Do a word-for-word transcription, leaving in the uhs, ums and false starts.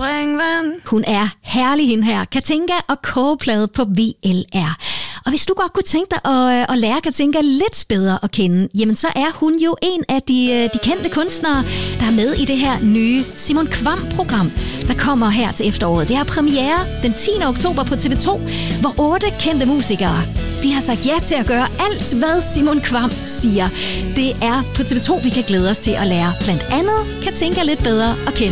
springvand. Hun er herlig, hende her. Katinka og kogeplade på V L R. Og hvis du godt kunne tænke dig at, at lære Katinka lidt bedre at kende, jamen så er hun jo en af de, de kendte kunstnere, der er med i det her nye Simon Kvamm-program, der kommer her til efteråret. Det har premiere den tiende oktober på T V to, hvor otte kendte musikere, de har sagt ja til at gøre alt, hvad Simon Kvamm siger. Det er på T V to, vi kan glæde os til at lære blandt andet Katinka lidt bedre at kende.